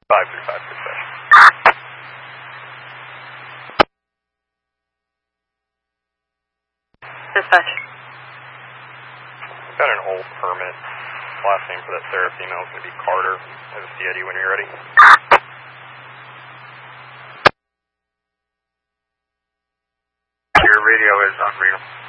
535 dispatch. Dispatch. I've got an old permit. Last name for that Sarah female is going to be Carter. I have a CID when you're ready. Your radio is unreadable.